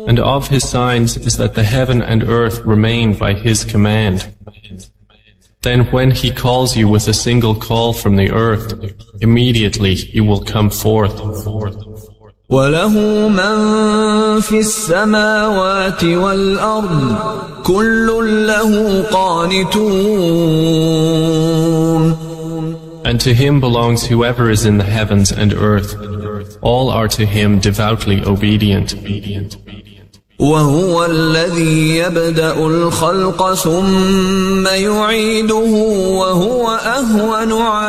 And of His signs is that the heaven and earth remain by His command. Then when He calls you with a single call from the earth, immediately you will come forth. وَلَهُ مَن فِي السَّمَاوَاتِ وَالْأَرْضِ كُلٌّ لَهُ قَانِتُونَ. And to Him belongs whoever is in the heavens and earth. All are to Him devoutly obedient. وَهُوَ الَّذِي يَبْدَأُ الْخَلْقَ ثُمَّ يُعِيدُهُ وَهُوَ أَهْوَنُ